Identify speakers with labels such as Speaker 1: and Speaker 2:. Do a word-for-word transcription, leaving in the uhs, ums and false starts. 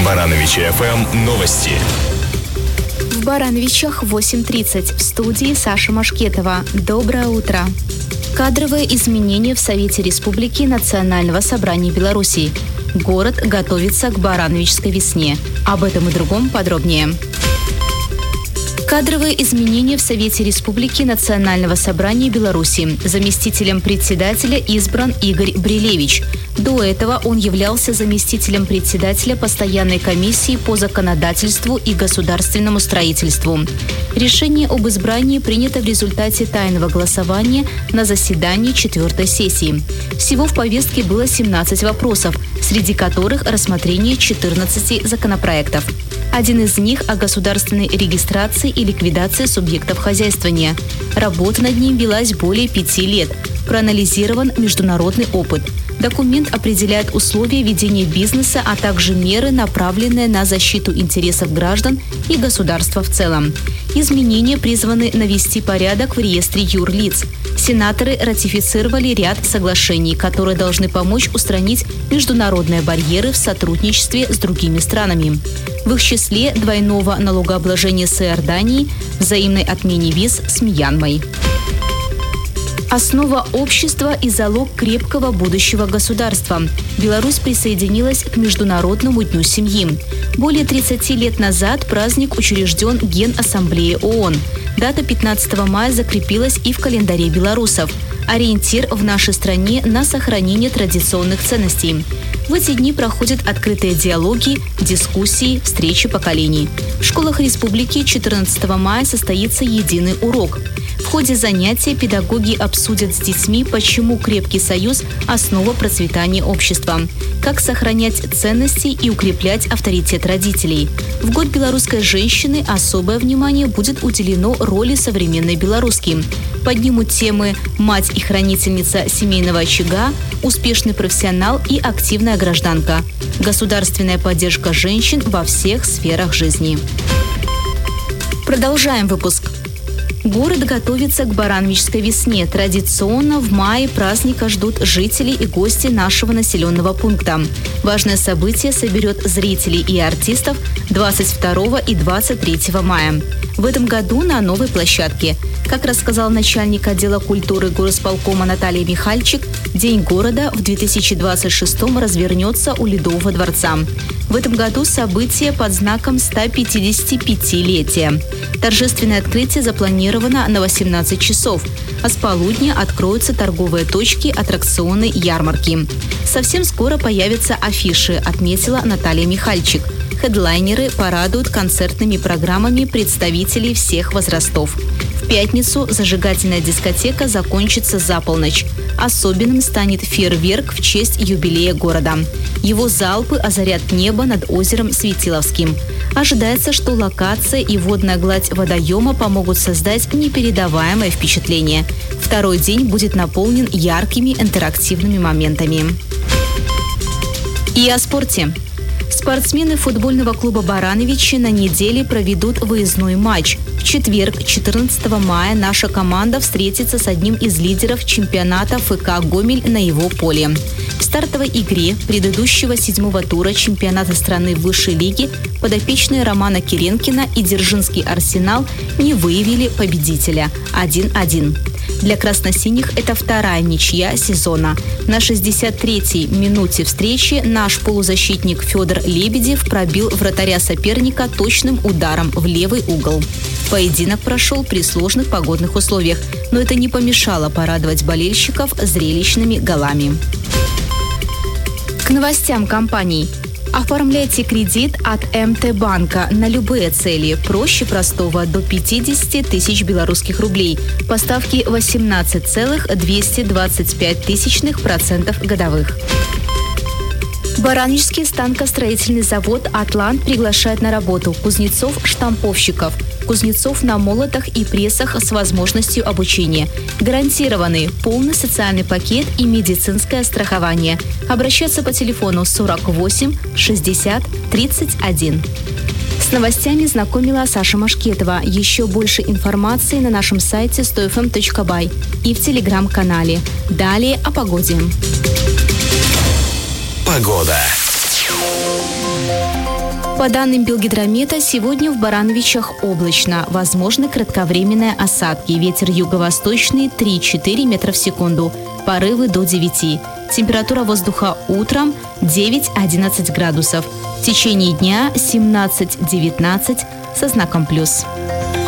Speaker 1: Барановичи эф эм новости.
Speaker 2: В Барановичах восемь тридцать. В студии Саша Машкетова. Доброе утро. Кадровые изменения в Совете Республики Национального собрания Беларуси. Город готовится к Барановичской весне. Об этом и другом подробнее. Кадровые изменения в Совете Республики Национального собрания Беларуси. Заместителем председателя избран Игорь Брилевич. До этого он являлся заместителем председателя Постоянной комиссии по законодательству и государственному строительству. Решение об избрании принято в результате тайного голосования на заседании четвертой сессии. Всего в повестке было семнадцать вопросов, среди которых рассмотрение четырнадцати законопроектов. Один из них о государственной регистрации и ликвидации субъектов хозяйствования. Работа над ним велась более пяти лет. Проанализирован международный опыт. Документ определяет условия ведения бизнеса, а также меры, направленные на защиту интересов граждан и государства в целом. Изменения призваны навести порядок в реестре юрлиц. Сенаторы ратифицировали ряд соглашений, которые должны помочь устранить международные барьеры в сотрудничестве с другими странами. В их числе двойного налогообложения с Иорданией, взаимной отмене виз с Мьянмой. Основа общества и залог крепкого будущего государства. Беларусь присоединилась к Международному дню семьи. Более тридцати лет назад праздник учрежден Генассамблеей ООН. Дата пятнадцатого мая закрепилась и в календаре белорусов. Ориентир в нашей стране на сохранение традиционных ценностей. В эти дни проходят открытые диалоги, дискуссии, встречи поколений. В школах республики четырнадцатого мая состоится единый урок. В ходе занятия педагоги обсудят с детьми, почему крепкий союз – основа процветания общества, как сохранять ценности и укреплять авторитет родителей. В год белорусской женщины особое внимание будет уделено роли современной белорусски. Поднимут темы «Мать и хранительница семейного очага», «Успешный профессионал и активная гражданка», «Государственная поддержка женщин во всех сферах жизни». Продолжаем выпуск. Город готовится к Барановичской весне. Традиционно в мае праздника ждут жители и гости нашего населенного пункта. Важное событие соберет зрителей и артистов двадцать второго и двадцать третьего мая. В этом году на новой площадке. Как рассказал начальник отдела культуры горосполкома Наталья Михальчик, День города в две тысячи двадцать шестом развернется у Ледового дворца. В этом году событие под знаком ста пятидесятипятилетия. Торжественное открытие запланировано на восемнадцать часов, а с полудня откроются торговые точки, аттракционы, ярмарки. Совсем скоро появятся афиши, отметила Наталья Михальчик. Хедлайнеры порадуют концертными программами представителей всех возрастов. В пятницу зажигательная дискотека закончится за полночь. Особенным станет фейерверк в честь юбилея города. Его залпы озарят небо над озером Светиловским. Ожидается, что локация и водная гладь водоема помогут создать непередаваемое впечатление. Второй день будет наполнен яркими интерактивными моментами. И о спорте. Спортсмены футбольного клуба «Барановичи» на неделе проведут выездной матч. В четверг, четырнадцатого мая, наша команда встретится с одним из лидеров чемпионата эф ка «Гомель» на его поле. В стартовой игре предыдущего седьмого тура чемпионата страны высшей лиги подопечные Романа Киренкина и Дзержинский «Арсенал» не выявили победителя – один-один. Для красно-синих это вторая ничья сезона. На шестьдесят третьей минуте встречи наш полузащитник Федор Лебедев пробил вратаря соперника точным ударом в левый угол. Поединок прошел при сложных погодных условиях, но это не помешало порадовать болельщиков зрелищными голами. К новостям компаний. Оформляйте кредит от эм тэ банка на любые цели. Проще простого до пятидесяти тысяч белорусских рублей. Поставки восемнадцать целых двести двадцать пять тысячных процентов годовых. Барановичский станкостроительный завод «Атлант» приглашает на работу кузнецов-штамповщиков, кузнецов на молотах и прессах с возможностью обучения. Гарантированы полный социальный пакет и медицинское страхование. Обращаться по телефону сорок восемь шестьдесят тридцать один. С новостями знакомила Саша Машкетова. Еще больше информации на нашем сайте сто эф эм точка бай и в телеграм-канале. Далее о погоде.
Speaker 1: Погода.
Speaker 2: По данным Белгидромета, сегодня в Барановичах облачно. Возможны кратковременные осадки. Ветер юго-восточный три-четыре метра в секунду. Порывы до девяти. Температура воздуха утром девять-одиннадцать градусов. В течение дня семнадцать-девятнадцать со знаком плюс.